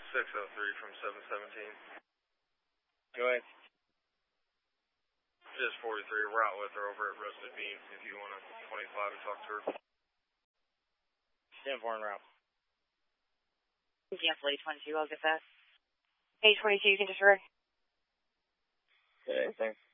603 from 717. Go ahead. Just 43, route with her over at Rusted Beans if you want to 25 and talk to her. 10-4 en route. Cancel 822, I'll get that. 822, you can disregard. Okay, thanks.